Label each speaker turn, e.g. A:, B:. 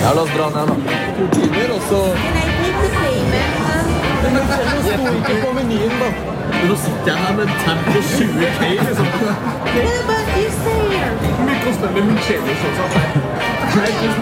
A: Ja, la oss dra ned da.
B: To timer, og så...
C: Can I take the payment?
B: Men den sto ikke på menyen, da. Men nå sitter jeg her med en tab på 20K, liksom.
C: Yeah, but you say here.
B: Hvor mye koster det med Michelis også? Nei,